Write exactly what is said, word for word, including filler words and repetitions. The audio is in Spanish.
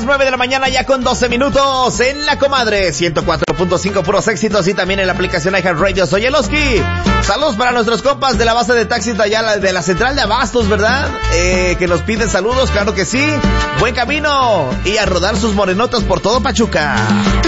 nueve de la mañana ya con doce minutos en La Comadre, ciento cuatro punto cinco puros éxitos y también en la aplicación iHeartRadio. Soy Eloski. Saludos para nuestros compas de la base de taxis de allá, de la central de Abastos, ¿verdad? Eh, que nos piden saludos, claro que sí. Buen camino y a rodar sus morenotas por todo Pachuca.